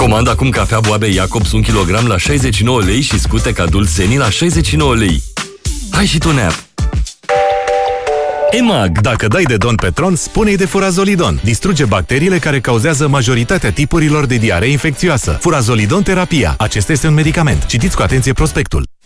Comanda acum cafea Boabe Jacobs 1 kg la 69 lei și scute Dulceni la 69 lei. Hai și tu, Neap! EMAG. Dacă dai de Don Petron, spune-i de Furazolidon. Distruge bacteriile care cauzează majoritatea tipurilor de diaree infecțioasă. Furazolidon terapia. Acesta este un medicament. Citiți cu atenție prospectul.